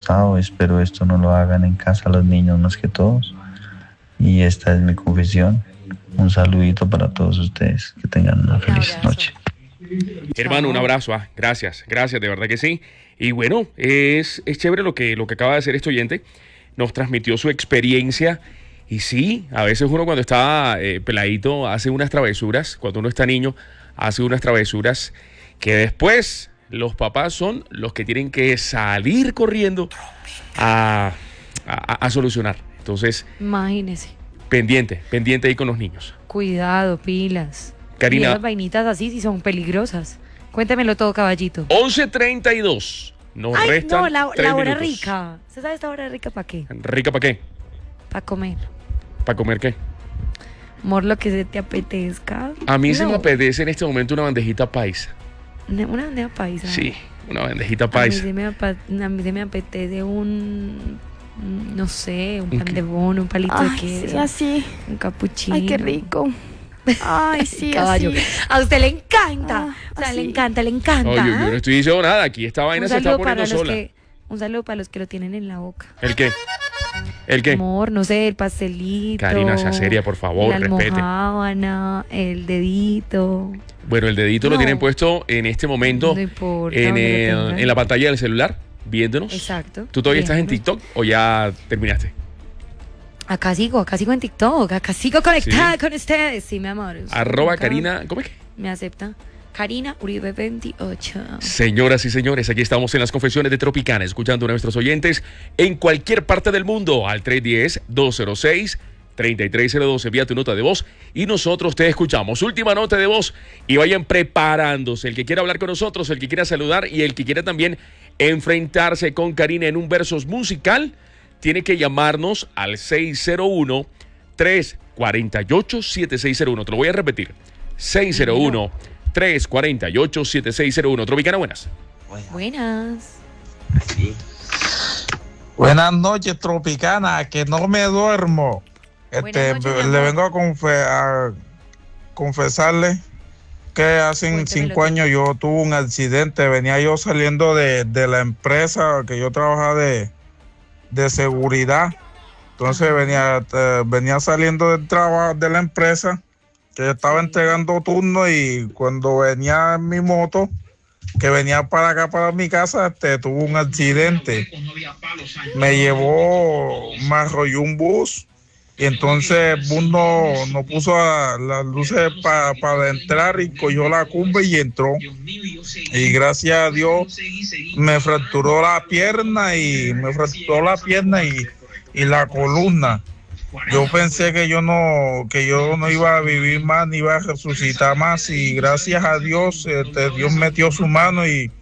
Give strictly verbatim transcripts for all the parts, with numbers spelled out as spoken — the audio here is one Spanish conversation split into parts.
asustado. Espero esto no lo hagan en casa los niños más que todos. Y esta es mi confesión. Un saludito para todos ustedes. Que tengan una feliz noche. Hermano, un abrazo. Ah, gracias, gracias, de verdad que sí. Y bueno, es, es chévere lo que, lo que acaba de hacer este oyente. Nos transmitió su experiencia. Y sí, a veces uno cuando está eh, peladito hace unas travesuras. Cuando uno está niño hace unas travesuras que después los papás son los que tienen que salir corriendo a, a, a solucionar. Entonces, imagínese. Pendiente, pendiente ahí con los niños. Cuidado, pilas. Karina. Y esas vainitas así sí son peligrosas. Cuéntemelo todo, caballito. once treinta y dos. Nos Ay, restan no, la, tres la hora minutos. rica. ¿Usted sabe esta hora rica para qué? ¿Rica para qué? Para comer. ¿Para comer qué? Amor, lo que se te apetezca. A mí no. se me apetece en este momento una bandejita paisa. Una bandeja paisa. Sí, una bandejita paisa. A mí se me, apa- a mí se me apetece un, no sé, un ¿Un pan qué? de bono, un palito Ay, de queso, sí, así. un capuchino. Ay, qué rico. Ay, sí, Caballo. así. A usted le encanta. Ah, o sea, así. le encanta, le encanta. No, yo, yo ¿ah? no estoy diciendo nada. Aquí esta vaina un se está saludo para poniendo los sola. que, un saludo para los que lo tienen en la boca. ¿El qué? ¿El qué? Amor, no sé, el pastelito. Karina, sea seria, por favor, la respete. almojábana, el dedito. Bueno, el dedito No. lo tienen puesto en este momento No importa, en, donde lo el- tengan. en la pantalla del celular, viéndonos. Exacto. ¿Tú todavía estás en Viéndonos. TikTok o ya terminaste? Acá sigo, acá sigo en TikTok, acá sigo conectada Sí. con ustedes. Sí, mi amor. Arroba Acá Karina, ¿cómo es que? Me acepta. Karina Uribe veintiocho. Señoras y señores, aquí estamos en las confesiones de Tropicana, escuchando a nuestros oyentes en cualquier parte del mundo al tres uno cero, dos cero seis, tres tres cero dos. Envía tu nota de voz y nosotros te escuchamos. Última nota de voz y vayan preparándose. El que quiera hablar con nosotros, el que quiera saludar y el que quiera también enfrentarse con Karina en un versus musical, tiene que llamarnos al seis cero uno, tres cuatro ocho, siete seis cero uno. Te lo voy a repetir. seis cero uno, tres cuatro ocho, siete seis cero uno. Tropicana, buenas. Buenas. Buenas noches, Tropicana, que no me duermo. Este, Buenas noches, mi le amor. vengo a, confe- a confesarle que hace Cuéntemelo cinco todo. años yo tuve un accidente. Venía yo saliendo de, de la empresa que yo trabajaba de, de seguridad. Entonces venía, eh, venía saliendo del trabajo de la empresa, que yo estaba entregando turno, y cuando venía en mi moto, que venía para acá, para mi casa, este, tuvo un accidente. Me llevó, me arrolló un bus, y entonces el bus no, no puso a- las luces para pa entrar y cogió la curva y entró. Y gracias a Dios me fracturó la pierna y me fracturó la pierna y, y la columna. Yo pensé que yo no, que yo no iba a vivir más, ni iba a resucitar más, y gracias a Dios, este, Dios metió su mano, y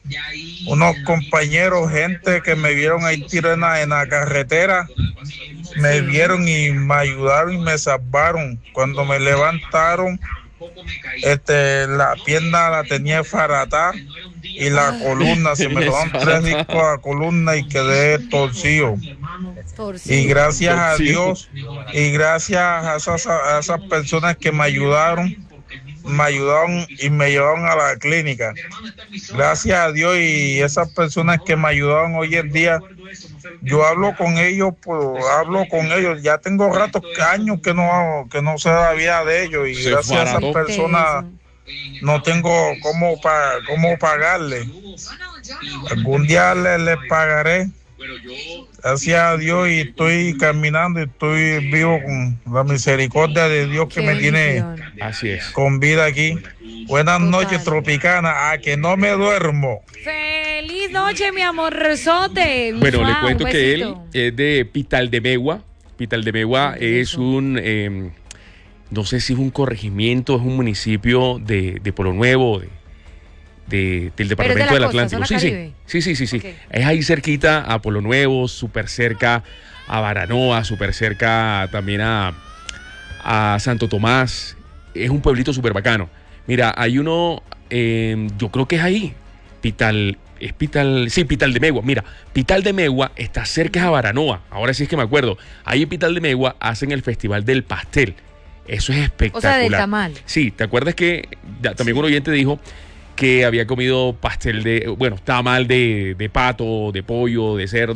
unos compañeros, gente que me vieron ahí tirada en la, en la carretera, me vieron y me ayudaron y me salvaron. Cuando me levantaron, este, la pierna la tenía faratada y la columna, se me quedaron tres discos a la columna y quedé torcido. Y gracias a Dios y gracias a esas, a esas personas que me ayudaron, me ayudaron y me llevaron a la clínica. Gracias a Dios y esas personas que me ayudaron hoy en día, yo hablo con ellos, pues, hablo con ellos. Ya tengo ratos, años que no, que no sé la vida de ellos, y Se gracias a esas barató. personas no tengo cómo, pa, cómo pagarle. Algún día les le pagaré. Gracias a Dios, y estoy caminando y estoy vivo con la misericordia de Dios que Qué me tiene bendición. Así es. con vida aquí. Buenas Total. noches, Tropicana, a que no me duermo. Feliz noche, mi amorzote. Bueno, le Mua, cuento un que él besito. es de Pitaldemegua. Pitaldemegua ¿Qué es es eso? un, eh, no sé si es un corregimiento, es un municipio de, de Polo Nuevo, de, de- del departamento la del costa, Atlántico. zona Sí, sí, Caribe. sí, sí, sí, sí. Ok. Es ahí cerquita a Polo Nuevo, súper cerca a Baranoa, súper cerca también a, a Santo Tomás. Es un pueblito súper bacano. Mira, hay uno, eh, yo creo que es ahí, Pital, es Pital, sí, Pitaldemegua. Mira, Pitaldemegua está cerca a Baranoa. Ahora sí es que me acuerdo. Ahí en Pitaldemegua hacen el Festival del Pastel. Eso es espectacular. O sea, del tamal. Sí, ¿te acuerdas que ya, también un oyente dijo que había comido pastel de, bueno, tamal de, de pato, de pollo, de cerdo?